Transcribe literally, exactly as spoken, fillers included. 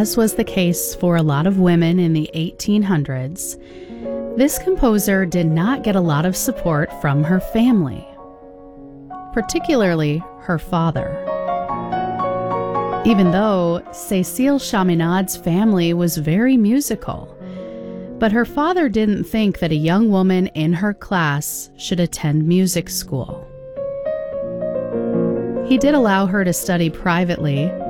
as was the case for a lot of women in the eighteen hundreds, this composer did not get a lot of support from her family, particularly her father. Even though Cécile Chaminade's family was very musical, but her father didn't think that a young woman in her class should attend music school. He did allow her to study privately,